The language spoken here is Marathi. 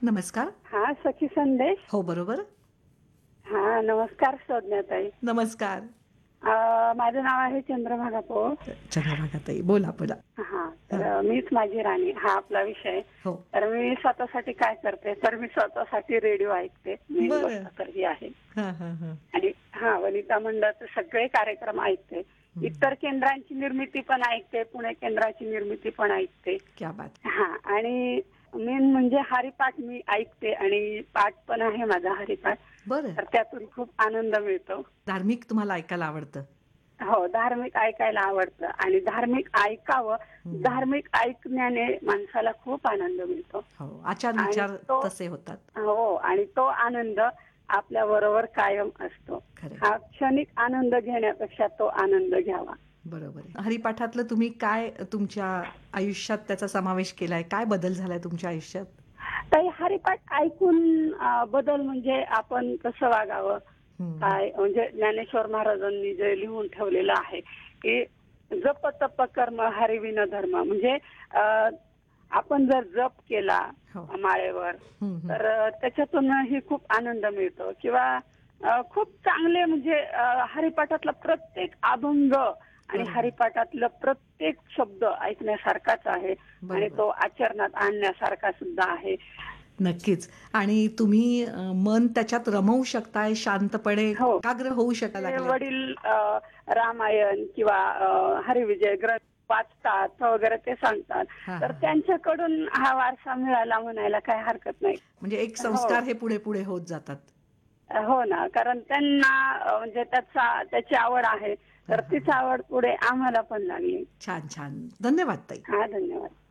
नमस्कार. हा सखी संदेश. हो, बरोबर. हा नमस्कार संज्ञाताई. नमस्कार. माझं नाव आहे चंद्रभागा पोळ. चंद्रभागाताई, बोला बोला. हा हा. तर मीच माझी राणी हा आपला विषय. हो. तर मी स्वतःसाठी काय करते तर मी स्वतःसाठी रेडिओ ऐकते. मेन बरं. गोष्ट तर ही आहे. हा हा हा. आणि वनिता मंडळाचे सगळे कार्यक्रम ऐकते. इतर केंद्रांची निर्मिती पण ऐकते. पुणे केंद्राची निर्मिती पण ऐकते. क्या बात. हा आणि मेन म्हणजे हरिपाठ मी ऐकते आणि पाठ पण आहे माझा हरिपाठ. बरं. तर त्यातून खूप आनंद मिळतो. धार्मिक तुम्हाला ऐकायला आवडतं? हो, धार्मिक ऐकायला आवडतं आणि धार्मिक ऐकावं. धार्मिक ऐकण्याने माणसाला खूप आनंद मिळतो. हो, आचार आणि विचार तो तसे होतात. हो आणि तो आनंद आपल्या बरोबर कायम असतो. खरं. हा क्षणिक आनंद घेण्यापेक्षा तो आनंद घ्यावा. बरोबर आहे. हरिपाठातलं तुम्ही काय तुमच्या आयुष्यात त्याचा समावेश केलाय? काय बदल झालाय तुमच्या आयुष्यात? ताई, हरिपाठ ऐकून बदल म्हणजे आपण कसं वागावं काय म्हणजे ज्ञानेश्वर महाराजांनी जे लिहून ठेवलेलं आहे की जप तप कर्म हरिविन धर्म म्हणजे आपण जर जप केला माळेवर तर त्याच्यातूनही खूप आनंद मिळतो किंवा खूप चांगले म्हणजे हरिपाठातला प्रत्येक अभंग आणि हरिपाठातलं प्रत्येक शब्द ऐकण्यासारखाच आहे आणि तो आचरणात आणण्यासारखा सुद्धा आहे. नक्कीच. आणि तुम्ही मन त्याच्यात रमवू शकताय, शांतपणे एकाग्र होऊ शकायला. वडील रामायण किंवा हरिविजय ग्रंथ वाचतात वगैरे ते सांगतात. तर त्यांच्याकडून हा वारसा मिळाला म्हणायला काही हरकत नाही. म्हणजे एक संस्कार हे पुढे पुढे होत जातात. हो ना, कारण त्यांना म्हणजे त्याची आवड आहे तर तीच आवड पुढे आम्हाला पण लागली. छान छान. धन्यवाद ताई. हा, धन्यवाद.